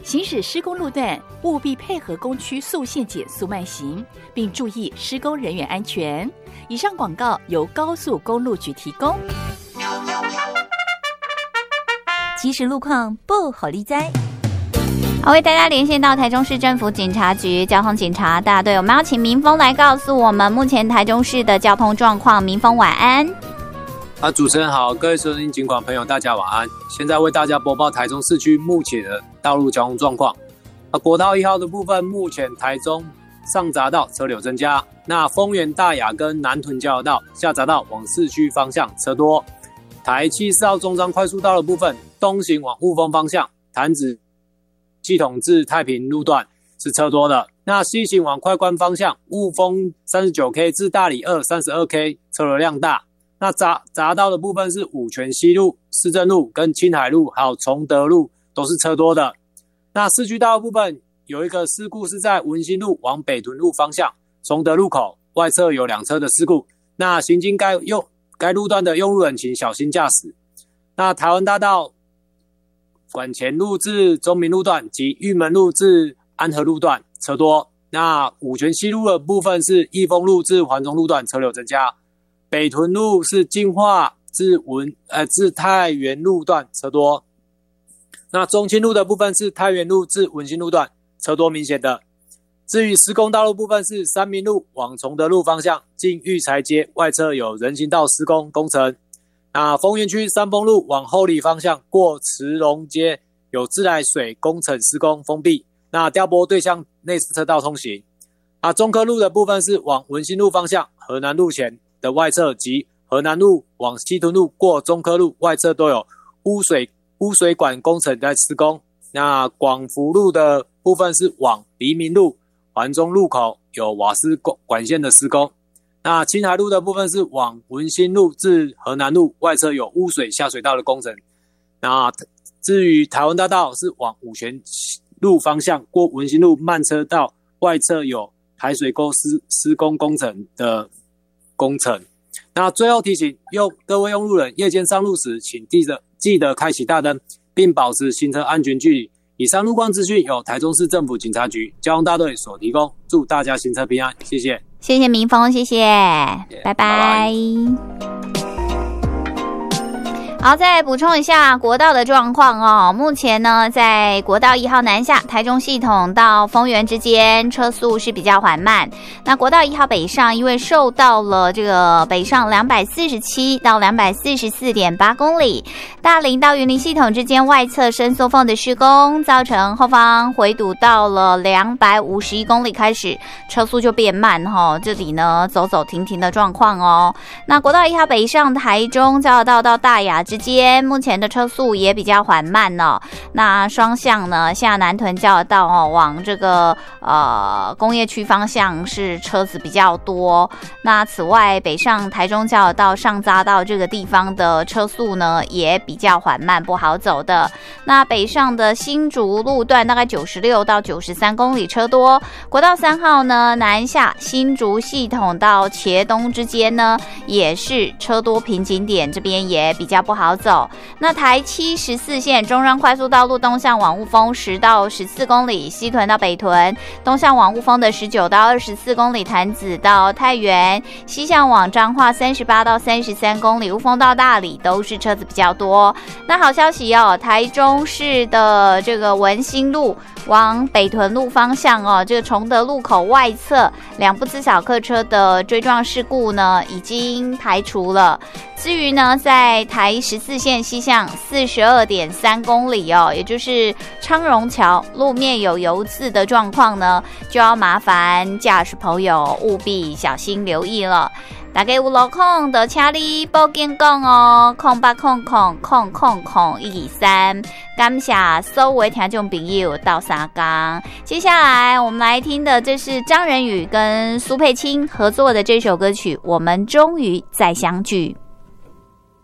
行驶施工路段务必配合工区速限减速慢行，并注意施工人员安全。以上广告由高速公路局提供。即时路况不好理哉。好，为大家连线到台中市政府警察局交通警察大队，我们要请民峰来告诉我们目前台中市的交通状况。民峰晚安。 主持人好，各位收听警广朋友大家晚安。现在为大家播报台中市区目前的道路交通状况。国道1号的部分，目前台中上匝道车流增加，那丰原大雅跟南屯交流道下匝道往市区方向车多。台74号中彰快速道的部分，东行往雾峰方向潭子系统至太平路段是车多的。那西行往快关方向，雾峰 39K 至大里2 32K 车流量大。那匝道的部分是五权西路、市政路跟青海路还有崇德路都是车多的。那市区道的部分有一个事故是在文心路往北屯路方向崇德路口外侧有2车的事故，那行经该路段的用路人请小心驾驶。那台湾大道管前路至中明路段及玉门路至安和路段车多。那五权西路的部分是义丰路至环中路段车流增加。北屯路是金化至太原路段车多。那中清路的部分是太原路至文心路段车多明显的。至于施工道路部分是三民路往崇德路方向进育才街外侧有人行道施工工程。那丰原区三丰路往后里方向过慈龙街有自来水工程施工封闭，那调拨对向内侧车道通行。那中科路的部分是往文心路方向河南路前的外侧及河南路往西屯路过中科路外侧都有污水管工程在施工。那广福路的部分是往黎明路环中路口有瓦斯管线的施工。那青海路的部分是往文心路至河南路外侧有污水下水道的工程。那至于台湾大道是往五权路方向过文心路慢车道外侧有排水沟施工工程的工程。那最后提醒各位用路人夜间上路时请记得开启大灯并保持行车安全距离。以上路况资讯由台中市政府警察局交通大队所提供，祝大家行车平安，谢谢。 谢谢民峰，谢谢，拜拜。好，再补充一下国道的状况哦。目前呢，在国道1号南下台中系统到丰原之间车速是比较缓慢。那国道1号北上，因为受到了这个北上247到244.8公里，大林到云林系统之间外侧伸缩缝的施工，造成后方回堵到了251公里开始，车速就变慢哦。这里呢走走停停的状况哦。那国道1号北上台中交流道到大雅之间，目前的车速也比较缓慢哦。那双向呢，下南屯交流道哦，往这个工业区方向是车子比较多。那此外，北上台中交流道上匝道这个地方的车速呢，也比较缓慢，不好走的。那北上的新竹路段大概96到93公里车多。国道3号呢，南下新竹系统到茄东之间呢，也是车多瓶颈点，这边也比较不好走。那台714线中彰快速道路东向往雾峰10到14公里，西屯到北屯东向往雾峰的19到24公里，潭子到太原西向往彰化38到33公里，雾峰到大里都是车子比较多。那好消息哦，台中市的这个文心路往北屯路方向哦，这个崇德路口外侧2部自小客车的追撞事故呢已经排除了。至于呢，在台14线西向 42.3 公里哦，也就是昌荣桥路面有油渍的状况呢，就要麻烦驾驶朋友务必小心留意了。大家有路况就请你报警讲哦，080000000123。感谢所有的听众朋友到三港。接下来我们来听的，这是张仁宇跟苏佩青合作的这首歌曲《我们终于再相聚》。